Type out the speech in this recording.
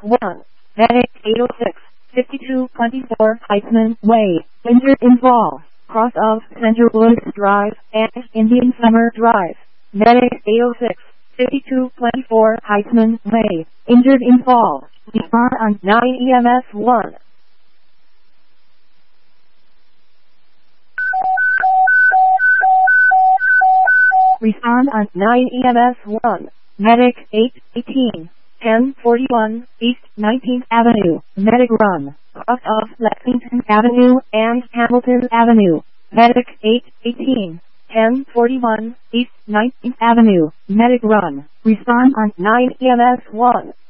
1. Medic 806, 5224 Heisman Way, injured in fall, cross of Center Woods Drive and Indian Summer Drive. Medic 806, 5224 Heisman Way, injured in fall. Respond on 9 EMS 1. Respond on 9 EMS 1. Medic 818, 1041 East 19th Avenue. Medic run, cross of Lexington Avenue and Hamilton Avenue. Medic 818, 1041 East 19th Avenue. Medic run. Respond on 9 EMS 1.